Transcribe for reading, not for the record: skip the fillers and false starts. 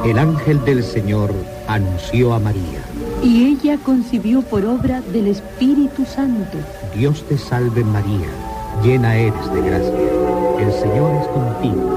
El ángel del Señor anunció a María. Y ella concibió por obra del Espíritu Santo. Dios te salve María, llena eres de gracia. El Señor es contigo.